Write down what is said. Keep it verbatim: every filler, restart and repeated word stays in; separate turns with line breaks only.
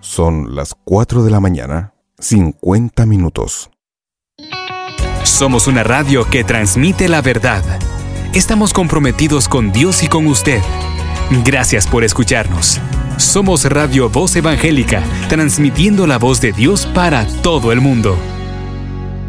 Son las cuatro de la mañana, cincuenta minutos.
Somos una radio que transmite la verdad. Estamos comprometidos con Dios y con usted. Gracias por escucharnos. Somos Radio Voz Evangélica, transmitiendo la voz de Dios para todo el mundo.